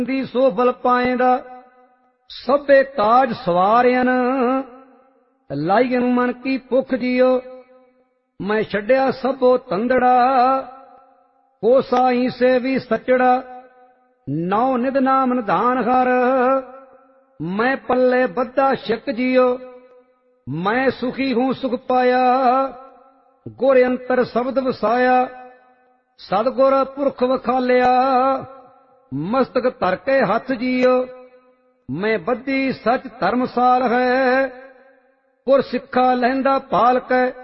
ਦੀ ਸੋ ਬਲ ਪਾਏਂਦਾ ਸਭੇ ਕਾਜ ਸਵਾਰਿਆਨ ਲਾਈਨ ਮਨ ਕੀ ਭੁੱਖ ਜੀਓ ਮੈਂ ਛੱਡਿਆ ਸਭੋ ਤੰਦੜਾ ਕੋ ਸਾਈ ਸੇ ਵੀ ਸਚੜਾ ਨੌ ਨਿਧ ਨਾਮ ਨਿਧਾਨ ਹਰ ਮੈਂ ਪੱਲੇ ਬੱਧਾ ਛਿਕ ਜੀਓ ਮੈਂ ਸੁਖੀ ਹੂੰ ਸੁਖ ਪਾਇਆ ਗੁਰ ਅੰਤਰ ਸ਼ਬਦ ਵਸਾਇਆ ਸਤਿਗੁਰ ਪੁਰਖ ਵਖਾਲਿਆ ਮਸਤਕ ਧਰ ਕੇ ਹੱਥ ਜੀਓ ਮੈਂ ਬੱਧੀ ਸਚ ਧਰਮਸਾਲ ਹੈ ਗੁਰ ਸਿੱਖਾ ਲਹਿੰਦਾ ਪਾਲਕੈ